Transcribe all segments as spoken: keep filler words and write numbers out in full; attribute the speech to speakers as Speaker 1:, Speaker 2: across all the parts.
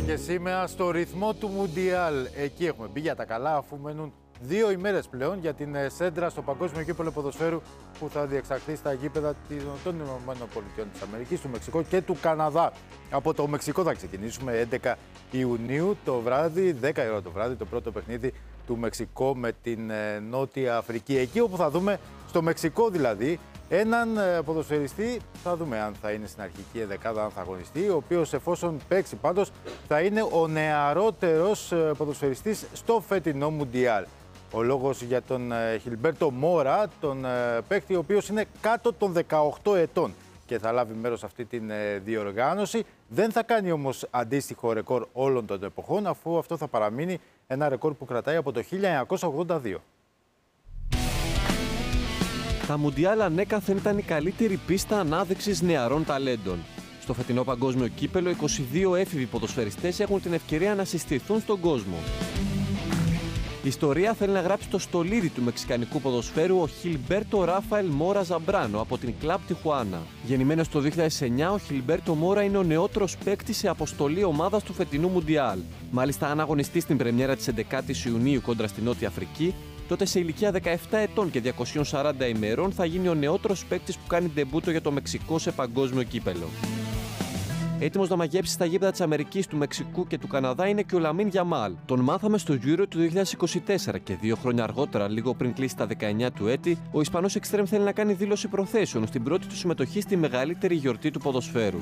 Speaker 1: και σήμερα στο ρυθμό του Μουντιάλ. Εκεί έχουμε μπει για τα καλά, αφού μένουν δύο ημέρες πλέον για την σέντρα στο Παγκόσμιο Κύπελλο Ποδοσφαίρου που θα διεξαχθεί στα γήπεδα των ΗΠΑ της Αμερικής, του Μεξικού και του Καναδά. Από το Μεξικό θα ξεκινήσουμε έντεκα Ιουνίου το βράδυ, δέκα η ώρα το βράδυ, το πρώτο παιχνίδι του Μεξικού με την Νότια Αφρική. Εκεί όπου θα δούμε, στο Μεξικό δηλαδή, έναν ποδοσφαιριστή, θα δούμε αν θα είναι στην αρχική ενδεκάδα, αν θα αγωνιστεί, ο οποίος εφόσον παίξει πάντως θα είναι ο νεαρότερος ποδοσφαιριστής στο φετινό Μουντιάλ. Ο λόγος για τον Χιλμπέρτο Μόρα, τον παίκτη ο οποίος είναι κάτω των δεκαοκτώ ετών και θα λάβει μέρος σε αυτή την διοργάνωση. Δεν θα κάνει όμως αντίστοιχο ρεκόρ όλων των εποχών, αφού αυτό θα παραμείνει ένα ρεκόρ που κρατάει από το χίλια εννιακόσια ογδόντα δύο.
Speaker 2: Τα Μουντιάλ ανέκαθεν ήταν η καλύτερη πίστα ανάδειξης νεαρών ταλέντων. Στο φετινό Παγκόσμιο Κύπελλο, είκοσι δύο έφηβοι ποδοσφαιριστές έχουν την ευκαιρία να συστηθούν στον κόσμο. Η ιστορία θέλει να γράψει το στολίδι του μεξικανικού ποδοσφαίρου ο Χιλμπέρτο Ράφαελ Μόρα Ζαμπράνο από την Κλαμπ Τιχουάνα. Γεννημένος το δύο χιλιάδες εννιά, ο Χιλμπέρτο Μόρα είναι ο νεότερος παίκτης σε αποστολή ομάδας του φετινού Μουντιάλ. Μάλιστα, αν αγωνιστεί στην πρεμιέρα της έντεκας Ιουνίου κόντρα στη Νότια Αφρική, τότε σε ηλικία δεκαεπτά ετών και διακοσίων σαράντα ημερών θα γίνει ο νεότερος παίκτης που κάνει ντεμπούτο για το Μεξικό σε παγκόσμιο κύπελλο. Έτοιμος να μαγέψει στα γήπεδα της Αμερικής, του Μεξικού και του Καναδά είναι και ο Λαμίν Γιαμάλ. Τον μάθαμε στο Euro του δύο χιλιάδες είκοσι τέσσερα και δύο χρόνια αργότερα, λίγο πριν κλείσει τα δεκαεννιά του έτη, ο Ισπανός εξτρέμ θέλει να κάνει δήλωση προθέσεων στην πρώτη του συμμετοχή στη μεγαλύτερη γιορτή του ποδοσφαίρου.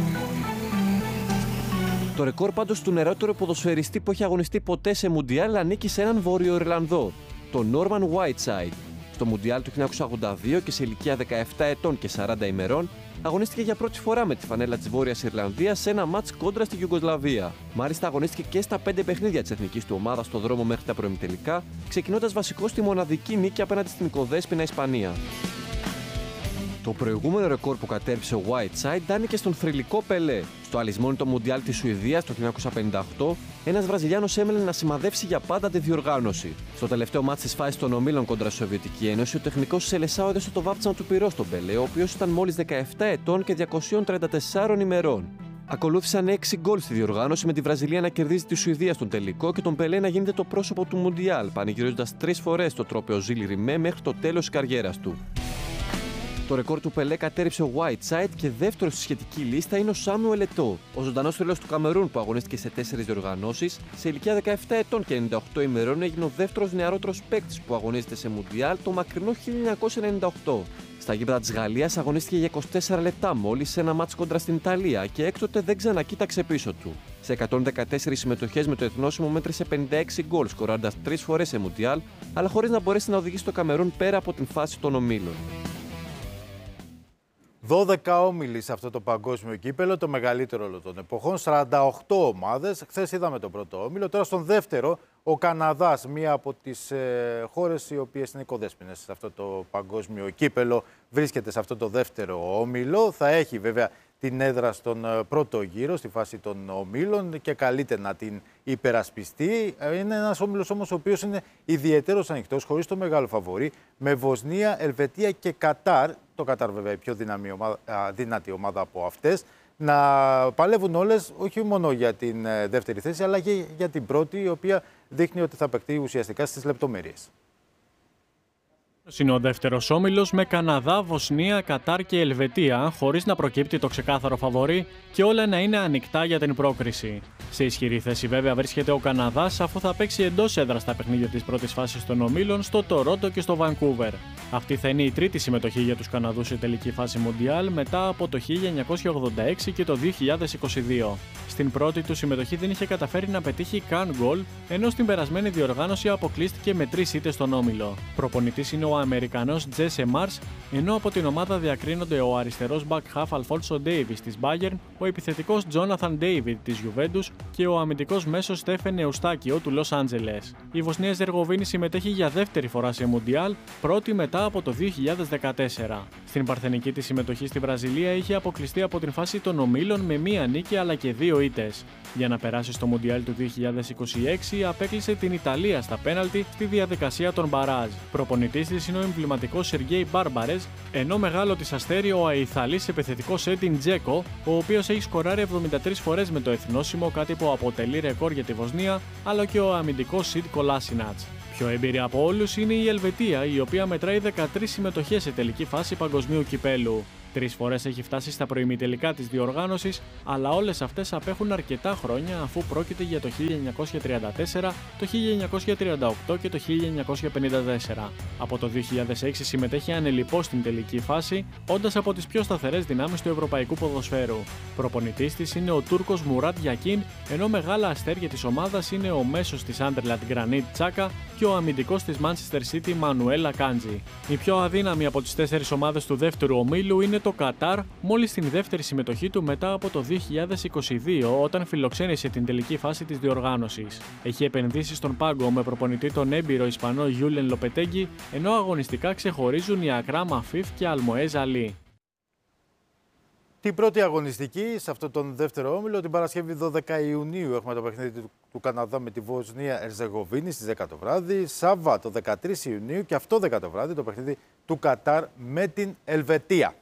Speaker 2: Το ρεκόρ πάντως του νεαρότερου ποδοσφαιριστή που έχει αγωνιστεί ποτέ σε Μουντιάλ ανήκει σε έναν Βόρειο-Ιρλανδό, τον Νόρμαν Whiteside. Στο Μουντιάλ του χίλια εννιακόσια ογδόντα δύο και σε ηλικία δεκαεπτά ετών και σαράντα ημερών, αγωνίστηκε για πρώτη φορά με τη φανέλα της Βόρειας Ιρλανδίας σε ένα μάτς κόντρα στη Γιουγκοσλαβία. Μάλιστα, αγωνίστηκε και στα πέντε παιχνίδια της εθνικής του ομάδας στο δρόμο μέχρι τα προημιτελικά, ξεκινώντας βασικός στη μοναδική νίκη απέναντι στην οικοδέσποινα Ισπανία. Το προηγούμενο ρεκόρ που κατέρριψε ο Whiteside άνοικε στον θρυλικό Πελέ. Στο αλυσμόνητο Μουντιάλ της Σουηδίας το χίλια εννιακόσια πενήντα οκτώ, ένας Βραζιλιάνος έμελε να σημαδεύσει για πάντα τη διοργάνωση. Στο τελευταίο μάτς της φάσης των ομίλων κόντρα στη Σοβιετική Ένωση, ο τεχνικός Σελεσάο έδωσε το βάπτισμα του πυρός στον Πελέ, ο οποίος ήταν μόλις δεκαεπτά ετών και διακοσίων τριάντα τεσσάρων ημερών. Ακολούθησαν έξι γκολ στη διοργάνωση, με τη Βραζιλία να κερδίζει τη Σουηδία στον τελικό και τον Πελέ να γίνεται το πρόσωπο του Μουντιάλ, πανηγυρίζοντας τρεις φορές το τρόπαιο Ζίλ Ριμέ μέχρι το τέλος της καριέρας του. Το ρεκόρ του Πελέ κατέρριψε ο Whiteside και δεύτερος στη σχετική λίστα είναι ο Σάμιουελ Ετό, ο ζωντανός θρύλος του Καμερούν που αγωνίστηκε σε τέσσερις διοργανώσεις. Σε ηλικία δεκαεπτά ετών και ενενήντα οκτώ ημερών έγινε ο δεύτερος νεαρότερος παίκτης που αγωνίζεται σε Μουντιάλ το μακρινό χίλια εννιακόσια ενενήντα οκτώ. Στα γήπεδα της Γαλλίας αγωνίστηκε για είκοσι τέσσερα λεπτά μόλις σε ένα μάτς κόντρα στην Ιταλία και έκτοτε δεν ξανακοίταξε πίσω του. Σε εκατόν δεκατέσσερις συμμετοχές με το εθνόσημο μέτρησε πενήντα έξι γκολ, σκοράροντας τρεις φορές σε Μουντιάλ, αλλά χωρίς να μπορέσει να οδηγήσει το Καμερούν πέρα από την φάση των ομίλων.
Speaker 1: δώδεκα όμιλοι σε αυτό το παγκόσμιο κύπελλο, το μεγαλύτερο όλων των εποχών, σαράντα οκτώ ομάδες. Χθες είδαμε τον πρώτο όμιλο, τώρα στον δεύτερο, ο Καναδάς, μία από τις ε, χώρες οι οποίες είναι οικοδέσποινες σε αυτό το παγκόσμιο κύπελλο, βρίσκεται σε αυτό το δεύτερο όμιλο. Θα έχει βέβαια την έδρα στον πρώτο γύρο, στη φάση των ομίλων και καλείται να την υπερασπιστεί. Είναι ένας όμιλος όμως ο οποίος είναι ιδιαιτέρως ανοιχτός, χωρίς το μεγάλο φαβορί, με Βοσνία, Ελβετία και Κατάρ. Το Κατάρ βέβαια η πιο δυναμή ομάδα, δυνατή ομάδα από αυτές, να παλεύουν όλες όχι μόνο για την δεύτερη θέση αλλά και για την πρώτη, η οποία δείχνει ότι θα παιχτεί ουσιαστικά στις λεπτομέρειες.
Speaker 3: Είναι ο δεύτερος όμιλος με Καναδά, Βοσνία, Κατάρ και Ελβετία, χωρίς να προκύπτει το ξεκάθαρο φαβορί και όλα να είναι ανοιχτά για την πρόκριση. Σε ισχυρή θέση βέβαια βρίσκεται ο Καναδάς, αφού θα παίξει εντός έδρας στα παιχνίδια της πρώτης φάσης των ομίλων στο Τορόντο και στο Βανκούβερ. Αυτή θα είναι η τρίτη συμμετοχή για τους Καναδούς σε τελική φάση Μουντιάλ μετά από το χίλια εννιακόσια ογδόντα έξι και το δύο χιλιάδες είκοσι δύο. Στην πρώτη του συμμετοχή δεν είχε καταφέρει να πετύχει καν γκολ, ενώ στην περασμένη διοργάνωση αποκλείστηκε με τρεις ήττες στον όμιλο. Προπονητής είναι ο Αμερικανός Τζέσε Μάρς, ενώ από την ομάδα διακρίνονται ο αριστερός back half Αλφόνσο Ντέιβις της Bayern, ο επιθετικός Τζόναθαν Ντέιβιντ της Juventus και ο αμυντικός μέσος Στέφεν Εουστάκιο του Λος Άντζελες. Η Βοσνία Ζεργοβίνη συμμετέχει για δεύτερη φορά σε Μουντιάλ, πρώτη μετά από το δύο χιλιάδες δεκατέσσερα. Στην παρθενική της συμμετοχή στη Βραζιλία είχε αποκλειστεί από την φάση των ομίλων με μία νίκη αλλά και δύο ήττες. Για να περάσει στο Μουντιάλ του δύο χιλιάδες είκοσι έξι, απέκλεισε την Ιταλία στα πέναλτι στη διαδικασία των μπαράζ. Προπονητής της είναι ο εμβληματικός Σεργέι Μπάρμπαρες, ενώ μεγάλο της αστέρι ο Αϊθαλής επιθετικός Έντιν Τζέκο, ο οποίος έχει σκοράρει εβδομήντα τρεις φορές με το εθνόσημο, κάτι που αποτελεί ρεκόρ για τη Βοσνία, αλλά και ο αμυντικός Σιντ Κολάσινατς. Πιο έμπειρη από όλους είναι η Ελβετία, η οποία μετράει δεκατρείς συμμετοχές σε τελική φάση παγκοσμίου κυπέλου. Τρεις φορές έχει φτάσει στα προημιτελικά της διοργάνωσης, αλλά όλες αυτές απέχουν αρκετά χρόνια, αφού πρόκειται για το χίλια εννιακόσια τριάντα τέσσερα, το χίλια εννιακόσια τριάντα οκτώ και το χίλια εννιακόσια πενήντα τέσσερα. Από το δύο χιλιάδες έξι συμμετέχει ανελιπώς στην τελική φάση, όντας από τις πιο σταθερές δυνάμεις του ευρωπαϊκού ποδοσφαίρου. Προπονητής της είναι ο Τούρκος Μουράτ Γιακίν, ενώ μεγάλα αστέρια της ομάδας είναι ο μέσος της Άντερλαντ Γκρανίτ Τσάκα και ο αμυντικός της Manchester City Μανουέλ Ακάντζι. Η πιο αδύναμη από τις τέσσερις ομάδες του δεύτερου ομίλου είναι το Κατάρ, μόλις την δεύτερη συμμετοχή του μετά από το δύο χιλιάδες είκοσι δύο, όταν φιλοξένησε την τελική φάση της διοργάνωσης. Έχει επενδύσει στον πάγκο με προπονητή τον έμπειρο Ισπανό Γιούλεν Λοπετέγκι, ενώ αγωνιστικά ξεχωρίζουν οι Ακράμ Αφίφ και Αλμοέζ Αλή.
Speaker 1: Την πρώτη αγωνιστική σε αυτόν τον δεύτερο όμιλο, την Παρασκευή δώδεκα Ιουνίου, έχουμε το παιχνίδι του, του Καναδά με τη Βοσνία Ερζεγοβίνη στις δέκα το βράδυ. Σάββατο δεκατρείς Ιουνίου και αυτό δέκα το βράδυ το παιχνίδι του Κατάρ με την Ελβετία.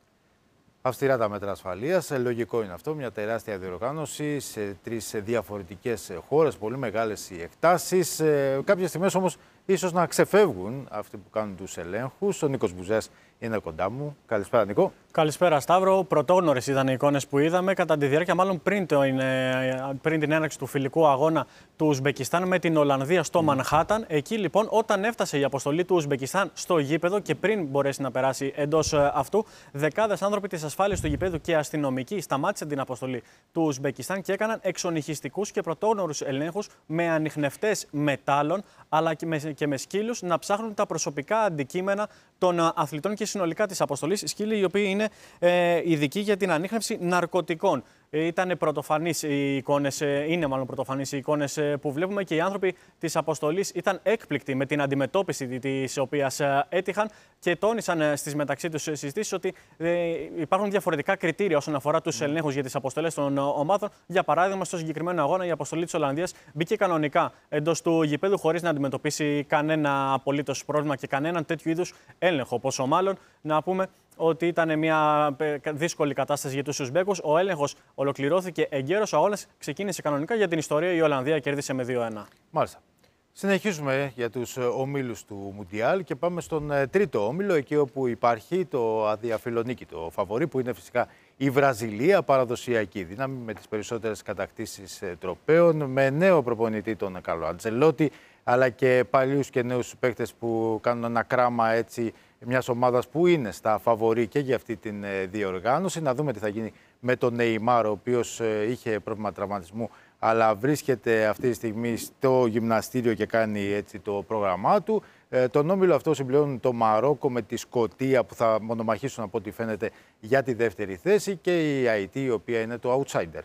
Speaker 1: Αυστηρά τα μέτρα ασφαλείας, λογικό είναι αυτό, μια τεράστια διοργάνωση σε τρεις διαφορετικές χώρες, πολύ μεγάλες οι εκτάσεις. Κάποιες στιγμές όμως ίσως να ξεφεύγουν αυτοί που κάνουν τους ελέγχους. Ο Νίκος Μπουζές είναι κοντά μου. Καλησπέρα, Νίκο.
Speaker 4: Καλησπέρα, Σταύρο. Πρωτόγνωρες ήταν οι εικόνες που είδαμε κατά τη διάρκεια, μάλλον πριν, το, πριν την έναρξη του φιλικού αγώνα του Ουσμπεκιστάν με την Ολλανδία στο mm. Μανχάταν. Εκεί λοιπόν, όταν έφτασε η αποστολή του Ουσμπεκιστάν στο γήπεδο και πριν μπορέσει να περάσει εντός αυτού, δεκάδες άνθρωποι της ασφάλειας του γηπέδου και αστυνομικοί σταμάτησαν την αποστολή του Ουσμπεκιστάν και έκαναν εξονυχιστικούς και πρωτόγνωρους ελέγχους με ανιχνευτές μετάλλων αλλά και με, και με σκύλους να ψάχνουν τα προσωπικά αντικείμενα των αθλητών και συνολικά της αποστολής. Σκύλοι οι οποίοι είναι ε, ειδικοί για την ανίχνευση ναρκωτικών. Ήταν πρωτοφανείς οι εικόνες, είναι μάλλον πρωτοφανείς οι εικόνες που βλέπουμε και οι άνθρωποι της αποστολής ήταν έκπληκτοι με την αντιμετώπιση της οποίας έτυχαν και τόνισαν στις μεταξύ τους συζητήσεις ότι υπάρχουν διαφορετικά κριτήρια όσον αφορά τους ελέγχους για τις αποστολές των ομάδων. Για παράδειγμα, στο συγκεκριμένο αγώνα η αποστολή της Ολλανδίας μπήκε κανονικά εντός του γηπέδου χωρίς να αντιμετωπίσει κανένα απολύτως πρόβλημα και κανέναν τέτοιου είδους έλεγχο. Πόσο μάλλον να πούμε ότι ήταν μια δύσκολη κατάσταση για τους Ουσμπέκους. Ο έλεγχος ολοκληρώθηκε εγκαίρως. Ο αγώνας ξεκίνησε κανονικά. Για την ιστορία η Ολλανδία κέρδισε με δύο ένα.
Speaker 1: Μάλιστα. Συνεχίζουμε για τους ομίλους του Μουντιάλ και πάμε στον τρίτο όμιλο, εκεί όπου υπάρχει το αδιαφιλονίκητο φαβορί, που είναι φυσικά η Βραζιλία, παραδοσιακή δύναμη με τις περισσότερες κατακτήσεις τροπαίων, με νέο προπονητή τον Κάρλο Αντζελότη, αλλά και παλιούς και νέους παίκτες που κάνουν ένα κράμα έτσι μιας ομάδας που είναι στα φαβορί και για αυτή την διοργάνωση. Να δούμε τι θα γίνει με τον Νεϊμάρ, ο οποίος είχε πρόβλημα τραυματισμού, αλλά βρίσκεται αυτή τη στιγμή στο γυμναστήριο και κάνει έτσι το πρόγραμμά του. Ε, τον όμιλο αυτό συμπληρώνουν το Μαρόκο με τη Σκωτία, που θα μονομαχήσουν από ό,τι φαίνεται για τη δεύτερη θέση, και η Αϊτή, η οποία είναι το outsider.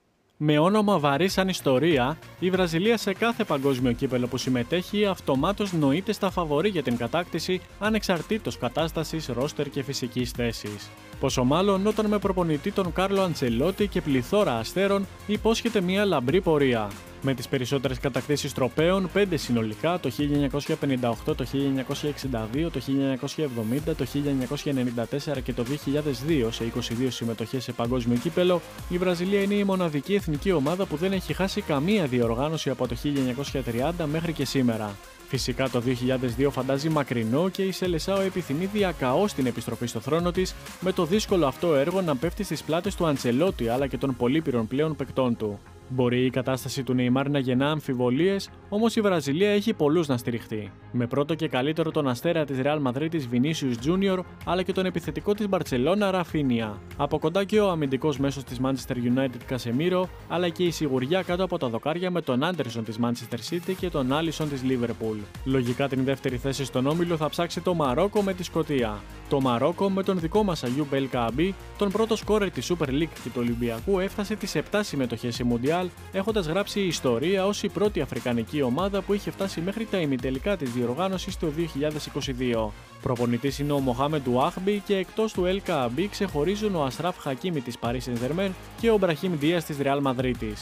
Speaker 3: Με όνομα βαρύ σαν ιστορία, η Βραζιλία σε κάθε παγκόσμιο κύπελο που συμμετέχει αυτομάτως νοείται στα φαβορί για την κατάκτηση ανεξαρτήτως κατάστασης, ρόστερ και φυσικής θέσης. Πόσο μάλλον όταν με προπονητή τον Κάρλο Αντσελότη και πληθώρα αστέρων υπόσχεται μια λαμπρή πορεία. Με τις περισσότερες κατακτήσεις τροπαίων, πέντε συνολικά, το χίλια εννιακόσια πενήντα οκτώ, το χίλια εννιακόσια εξήντα δύο, το χίλια εννιακόσια εβδομήντα, το χίλια εννιακόσια ενενήντα τέσσερα και το δύο χιλιάδες δύο σε είκοσι δύο συμμετοχές σε παγκόσμιο κύπελο, η Βραζιλία είναι η μοναδική εθνική ομάδα που δεν έχει χάσει καμία διοργάνωση από το χίλια εννιακόσια τριάντα μέχρι και σήμερα. Φυσικά το δύο χιλιάδες δύο φαντάζει μακρινό και η Σελεσάο επιθυμεί διακαώς την επιστροφή στο θρόνο της, με το δύσκολο αυτό έργο να πέφτει στις πλάτες του Αντσελότη αλλά και των πολύπειρων πλέον παικτών του. Μπορεί η κατάσταση του Νεϊμάρ να γεννά αμφιβολίες, όμως η Βραζιλία έχει πολλούς να στηριχτεί. Με πρώτο και καλύτερο τον αστέρα της Ρεάλ Μαδρίτης Βινίσιους Τζούνιορ, αλλά και τον επιθετικό της Μπαρτσελώνα Ραφίνια. Από κοντά και ο αμυντικός μέσος της Manchester United Κασεμίρο, αλλά και η σιγουριά κάτω από τα δοκάρια με τον Άντερσον της Manchester City και τον Άλισον της Liverpool. Λογικά την δεύτερη θέση στον όμιλο θα ψάξει το Μαρόκο με τη Σκωτία. Το Μαρόκο με τον δικό μας Αγιούμπ El Kaabi, τον πρώτο σκόρερ της Super League και του Ολυμπιακού, έφτασε τις επτά συμμετοχές σε Μουντιάλ, έχοντας γράψει ιστορία ως η πρώτη αφρικανική ομάδα που είχε φτάσει μέχρι τα ημιτελικά της διοργάνωσης το δύο χιλιάδες είκοσι δύο. Προπονητής είναι ο Μοχάμεντ Ουάχμπι και εκτός του El Kaabi ξεχωρίζουν ο Ασράφ Χακίμι της Paris Saint-Germain και ο Μπραχίμ Ντίας της Real Madrid.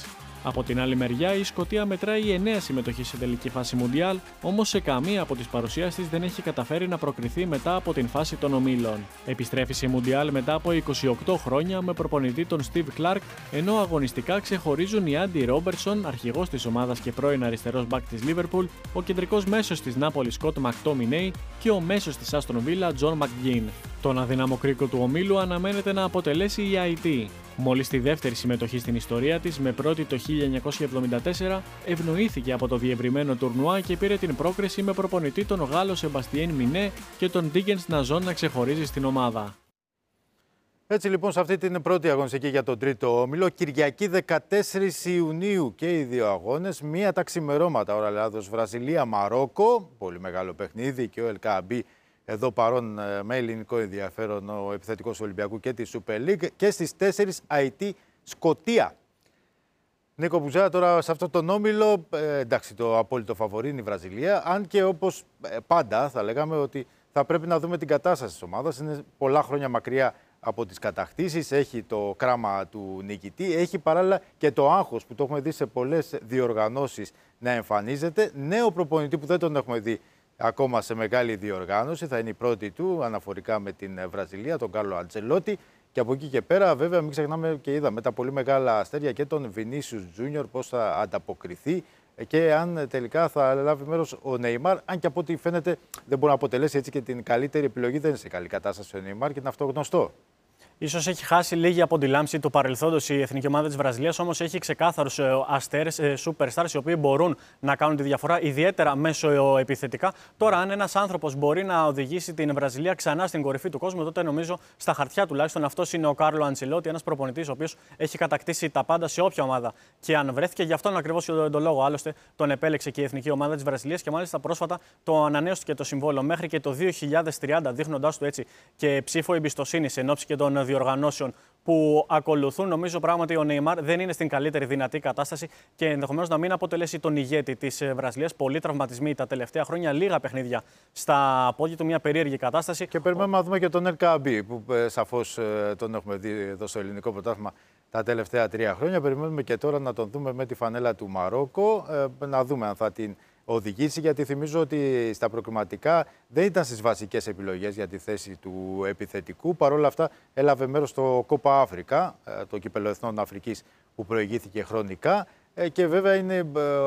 Speaker 3: Από την άλλη μεριά, η Σκωτία μετράει εννέα συμμετοχή σε τελική φάση Μουντιάλ, όμως σε καμία από τις παρουσιάσεις της δεν έχει καταφέρει να προκριθεί μετά από την φάση των ομίλων. Επιστρέφει σε Μουντιάλ μετά από είκοσι οκτώ χρόνια με προπονητή τον Steve Clark, ενώ αγωνιστικά ξεχωρίζουν οι Άντι Ρόμπερσον, αρχηγός της ομάδας και πρώην αριστερός μπακ της Λίβερπουλ, ο κεντρικός μέσος της Νάπολη Σκοτ Μακτόμινέι και ο μέσος της Άστον Βίλα Τζον Μακγκίν. Τον αδύναμο κρίκο του ομίλου αναμένεται να αποτελέσει η άι τι. Μόλις τη δεύτερη συμμετοχή στην ιστορία της, με πρώτη το χίλια εννιακόσια εβδομήντα τέσσερα, ευνοήθηκε από το διευρυμένο τουρνουά και πήρε την πρόκριση με προπονητή τον Γάλλο Σεμπαστιέν Μινέ και τον Ντίγκενς Ναζόν να ξεχωρίζει στην ομάδα.
Speaker 1: Έτσι λοιπόν, σε αυτή την πρώτη αγωνιστική για τον τρίτο όμιλο, Κυριακή δεκατέσσερις Ιουνίου και οι δύο αγώνες, μία τα ξημερώματα, ώρα Ελλάδος Βραζιλία-Μαρόκο, πολύ μεγάλο παιχνίδι και ο Ελκαμπή εδώ παρόν με ελληνικό ενδιαφέρον, ο επιθετικός του Ολυμπιακού και τη Super League, και στις τέσσερις άι τι Σκωτία. Νίκο Μπουζέα, τώρα σε αυτό τον όμιλο, ε, εντάξει, το απόλυτο φαβορί είναι η Βραζιλία, αν και όπως ε, πάντα θα λέγαμε ότι θα πρέπει να δούμε την κατάσταση της ομάδας. Είναι πολλά χρόνια μακριά από τις κατακτήσεις, έχει το κράμα του νικητή, έχει παράλληλα και το άγχος που το έχουμε δει σε πολλές διοργανώσεις να εμφανίζεται. Νέο προπονητή που δεν τον έχουμε δει ακόμα σε μεγάλη διοργάνωση, θα είναι η πρώτη του αναφορικά με την Βραζιλία, τον Κάρλο Αντσελότη. Και από εκεί και πέρα, βέβαια, μην ξεχνάμε και είδαμε τα πολύ μεγάλα αστέρια και τον Βινίσιους Τζούνιορ πώς θα ανταποκριθεί και αν τελικά θα λάβει μέρος ο Νεϊμάρ. Αν και από ό,τι φαίνεται δεν μπορεί να αποτελέσει έτσι και την καλύτερη επιλογή, δεν είναι σε καλή κατάσταση ο Νεϊμάρ και είναι αυτό γνωστό.
Speaker 4: Ίσως έχει χάσει λίγη από τη λάμψη του παρελθόντος η εθνική ομάδα της Βραζιλίας, όμως έχει ξεκάθαρους αστέρες, superstars, οι οποίοι μπορούν να κάνουν τη διαφορά, ιδιαίτερα μέσω επιθετικά. Τώρα, αν ένας άνθρωπος μπορεί να οδηγήσει την Βραζιλία ξανά στην κορυφή του κόσμου, τότε νομίζω στα χαρτιά τουλάχιστον αυτός είναι ο Κάρλο Αντσελότη, ένας προπονητής ο οποίος έχει κατακτήσει τα πάντα σε όποια ομάδα και αν βρέθηκε. Γι' αυτόν ακριβώς τον λόγο, άλλωστε, τον επέλεξε και η εθνική ομάδα της Βραζιλίας και μάλιστα πρόσφατα το ανανέωσε το συμβόλαιο μέχρι και το δύο χιλιάδες τριάντα, δείχνοντάς του έτσι και ψήφο εμπιστοσύνης εν ώψη και των διοργανώσεων που ακολουθούν. Νομίζω πράγματι ο Νεϊμάρ δεν είναι στην καλύτερη δυνατή κατάσταση και ενδεχομένως να μην αποτελέσει τον ηγέτη της Βραζιλίας. Πολλοί τραυματισμοί τα τελευταία χρόνια, λίγα παιχνίδια στα πόδια του, μια περίεργη κατάσταση.
Speaker 1: Και περιμένουμε να δούμε και τον Ελκαμπή, που ε, σαφώς ε, τον έχουμε δει εδώ στο ελληνικό πρωτάθλημα τα τελευταία τρία χρόνια. Περιμένουμε και τώρα να τον δούμε με τη φανέλα του Μαρόκο, ε, να δούμε αν θα την οδηγήσει, γιατί θυμίζω ότι στα προκριματικά δεν ήταν στις βασικές επιλογές για τη θέση του επιθετικού. Παρ' όλα αυτά έλαβε μέρος στο Κόπα Αφρικα, το κύπελλο Εθνών Αφρικής που προηγήθηκε χρονικά, και βέβαια είναι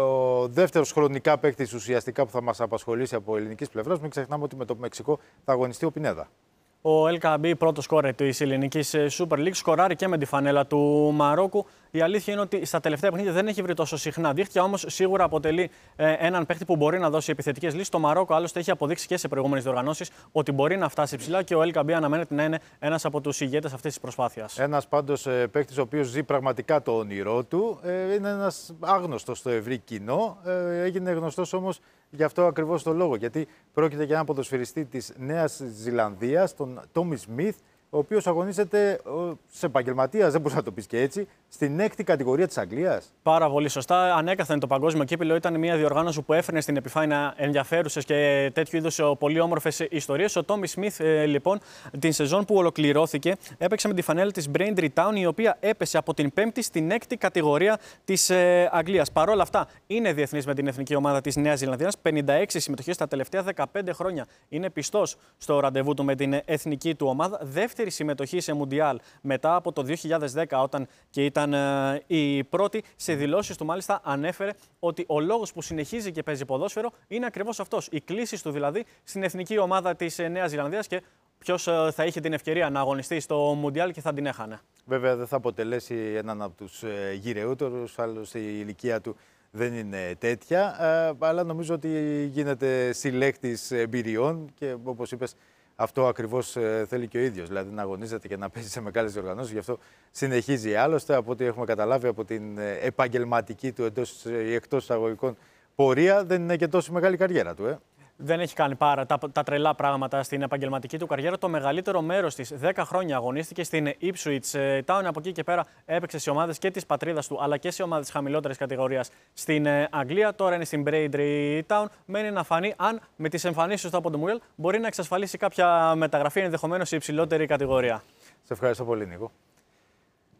Speaker 1: ο δεύτερος χρονικά παίκτης ουσιαστικά που θα μας απασχολήσει από ελληνικής πλευράς. Μην ξεχνάμε ότι με το Μεξικό θα αγωνιστεί ο Πινέδα. Ο
Speaker 4: Ελκαμπή, πρώτο σκόρερ της ελληνικής Super League, σκοράρει και με τη φανέλα του Μαρόκου. Η αλήθεια είναι ότι στα τελευταία παιχνίδια δεν έχει βρει τόσο συχνά δίχτυα, όμως σίγουρα αποτελεί ε, έναν παίκτη που μπορεί να δώσει επιθετικές λύσεις. Το Μαρόκο άλλωστε έχει αποδείξει και σε προηγούμενες διοργανώσεις ότι μπορεί να φτάσει ψηλά και ο Ελκαμπή αναμένεται να είναι ένας από τους ηγέτες αυτής της προσπάθειας.
Speaker 1: Ένας πάντως ε, παίκτης ο οποίος ζει πραγματικά το όνειρό του. Ε, είναι ένας άγνωστος στο ευρύ κοινό. Ε, έγινε γνωστός όμως γι' αυτό ακριβώς το λόγο. Γιατί πρόκειται για έναν ποδοσφαιριστή της Νέας Ζηλανδίας, τον Τόμι Σμιθ, ο οποίος αγωνίζεται σε επαγγελματίας, δεν μπορείς να το πεις και έτσι, στην έκτη κατηγορία της Αγγλίας.
Speaker 4: Πάρα πολύ σωστά. Ανέκαθεν το παγκόσμιο κύπελλο ήταν μια διοργάνωση που έφερνε στην επιφάνεια ενδιαφέρουσες και τέτοιου είδους πολύ όμορφες ιστορίες. Ο Τόμι Σμιθ, ε, λοιπόν, την σεζόν που ολοκληρώθηκε, έπαιξε με τη φανέλα της Braintree Town, η οποία έπεσε από την πέμπτη στην έκτη κατηγορία της ε, Αγγλίας. Παρ' όλα αυτά, είναι διεθνής με την εθνική ομάδα της Νέας Ζηλανδίας. πενήντα έξι συμμετοχές τα τελευταία δεκαπέντε χρόνια. Είναι πιστός στο ραντεβού του με την εθνική του ομάδα. Δεύτερη συμμετοχή σε Μουντιάλ μετά από το δύο χιλιάδες δέκα, όταν και ήταν ε, η πρώτη. Σε δηλώσεις του, μάλιστα, ανέφερε ότι ο λόγος που συνεχίζει και παίζει ποδόσφαιρο είναι ακριβώς αυτός. Οι κλήσεις του δηλαδή στην εθνική ομάδα της ε, Νέας Ζηλανδίας και ποιος ε, θα είχε την ευκαιρία να αγωνιστεί στο Μουντιάλ και θα την έχανε.
Speaker 1: Βέβαια, δεν θα αποτελέσει έναν από τους ε, γυρεότερους, άλλωστε η ηλικία του δεν είναι τέτοια, ε, αλλά νομίζω ότι γίνεται συλλέκτης εμπειριών και όπως είπες, αυτό ακριβώς θέλει και ο ίδιος, δηλαδή να αγωνίζεται και να παίζει σε μεγάλες διοργανώσεις. Γι' αυτό συνεχίζει. Άλλωστε, από ό,τι έχουμε καταλάβει από την επαγγελματική του εντός ή εκτός εισαγωγικών πορεία, δεν είναι και τόσο μεγάλη καριέρα του. Ε.
Speaker 4: Δεν έχει κάνει πάρα τα, τα τρελά πράγματα στην επαγγελματική του καριέρα. Το μεγαλύτερο μέρος της, δέκα χρόνια, αγωνίστηκε στην Ipswich Town. Από εκεί και πέρα έπαιξε σε ομάδες και της πατρίδας του, αλλά και σε ομάδες χαμηλότερης κατηγορίας στην Αγγλία. Τώρα είναι στην Braintree Town. Μένει να φανεί αν με τις εμφανίσεις του από το Μουντιάλ μπορεί να εξασφαλίσει κάποια μεταγραφή, ενδεχομένως σε υψηλότερη κατηγορία.
Speaker 1: Σε ευχαριστώ πολύ, Νίκο.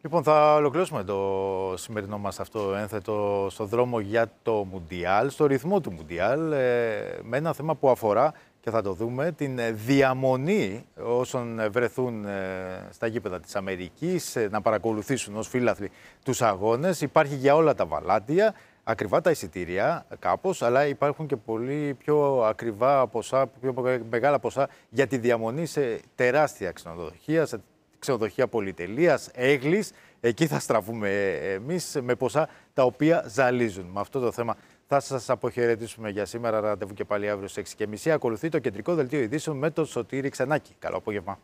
Speaker 1: Λοιπόν, θα ολοκληρώσουμε το σημερινό μας αυτό ένθετο στο δρόμο για το Μουντιάλ, στο ρυθμό του Μουντιάλ, με ένα θέμα που αφορά, και θα το δούμε, την διαμονή όσων βρεθούν στα γήπεδα της Αμερικής, να παρακολουθήσουν ως φίλαθλοι τους αγώνες. Υπάρχει για όλα τα βαλάτια, ακριβά τα εισιτήρια κάπως, αλλά υπάρχουν και πολύ πιο ακριβά ποσά, πιο μεγάλα ποσά για τη διαμονή σε τεράστια ξενοδοχεία, σε ξενοδοχεία πολυτελείας, έγλης. Εκεί θα στραφούμε εμείς με ποσά τα οποία ζαλίζουν. Με αυτό το θέμα θα σας αποχαιρετήσουμε για σήμερα. Ραντεβού και πάλι αύριο στις έξι και μισή. Ακολουθεί το κεντρικό δελτίο ειδήσεων με τον Σωτήρη Ξενάκη. Καλό απόγευμα.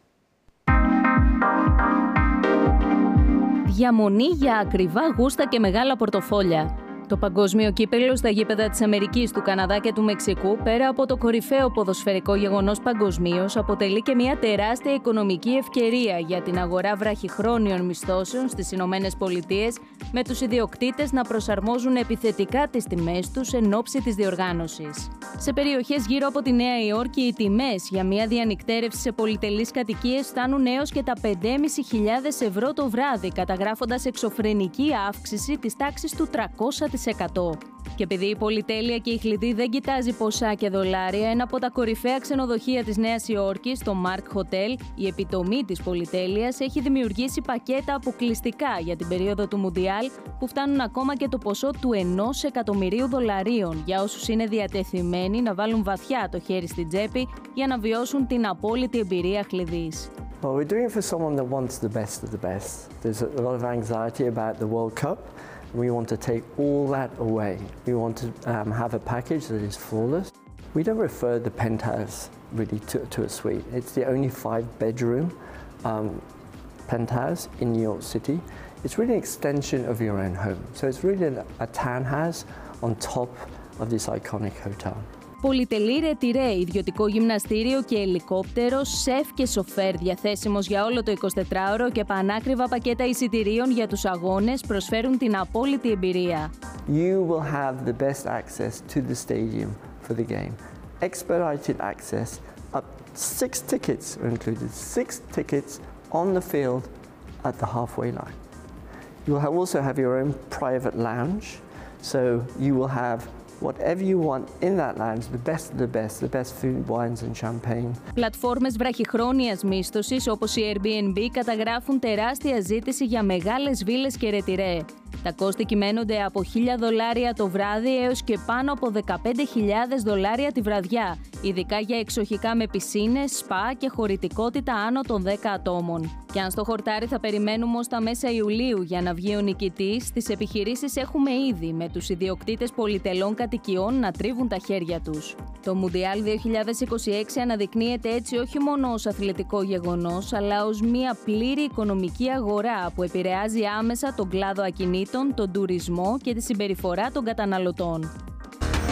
Speaker 5: Διαμονή για ακριβά γούστα και μεγάλα πορτοφόλια. Το παγκόσμιο κύπελλο στα γήπεδα της Αμερικής, του Καναδά και του Μεξικού, πέρα από το κορυφαίο ποδοσφαιρικό γεγονός παγκοσμίως, αποτελεί και μια τεράστια οικονομική ευκαιρία για την αγορά βραχυχρόνιων μισθώσεων στις Ηνωμένες Πολιτείες, με τους ιδιοκτήτες να προσαρμόζουν επιθετικά τις τιμές τους εν ώψη της διοργάνωσης. Σε περιοχές γύρω από τη Νέα Υόρκη, οι τιμές για μια διανυκτέρευση σε πολυτελείς κατοικίες φτάνουν έως και τα πεντέμισι χιλιάδες ευρώ το βράδυ, καταγράφοντας εξωφρενική αύξηση της τάξης του τριακόσια τοις εκατό. Και επειδή η πολυτέλεια και η χλειδί δεν κοιτάζει ποσά και δολάρια, ένα από τα κορυφαία ξενοδοχεία της Νέας Υόρκης, το Mark Hotel, η επιτομή της πολυτέλειας, έχει δημιουργήσει πακέτα αποκλειστικά για την περίοδο του Μουντιάλ που φτάνουν ακόμα και το ποσό του ενός εκατομμυρίου δολαρίων για όσους είναι διατεθειμένοι να βάλουν βαθιά το χέρι στην τσέπη για να βιώσουν την απόλυτη εμπειρία χλειδής.
Speaker 6: Well, we're doing it for someone that wants the best of the best. There's a lot of anxiety about the World Cup. We want to take all that away. We want to um, have a package that is flawless. We don't refer the penthouse really to, to a suite. It's the only five-bedroom um, penthouse in New York City. It's really an extension of your own home. So it's really a, a townhouse on top of this iconic hotel.
Speaker 5: Πολυτελή ρετυρέ, ιδιωτικό γυμναστήριο και ελικόπτερο, σεφ και σοφέρ διαθέσιμος για όλο το εικοσιτετράωρο και πανάκριβα πακέτα εισιτηρίων για τους αγώνες προσφέρουν την απόλυτη εμπειρία.
Speaker 6: You will have the best access to the stadium for the game. Expedited access, up six tickets are included, six tickets on the field at the halfway line. You will also have your own private lounge, so you will have whatever you want in that lounge, the best of the best, the best food, wines and champagne.
Speaker 5: Πλατφόρμες βραχυχρόνιας μίσθωσης όπως η Airbnb καταγράφουν τεράστια ζήτηση για μεγάλες βίλες και ρετυρέ. Τα κόστη κυμαίνονται από χίλια δολάρια το βράδυ έως και πάνω από δεκαπέντε χιλιάδες δολάρια τη βραδιά, ειδικά για εξοχικά με πισίνες, σπα και χωρητικότητα άνω των δέκα ατόμων. Και αν στο χορτάρι θα περιμένουμε ως τα μέσα Ιουλίου για να βγει ο νικητής, τις επιχειρήσεις έχουμε ήδη, με τους ιδιοκτήτες πολυτελών κατοικιών να τρίβουν τα χέρια τους. Το Μουντιάλ δύο χιλιάδες είκοσι έξι αναδεικνύεται έτσι όχι μόνο ως αθλητικό γεγονός, αλλά ως μια πλήρη οικονομική αγορά που επηρεάζει άμεσα τον κλάδο ακινήτων, τον τουρισμό και τη συμπεριφορά των καταναλωτών.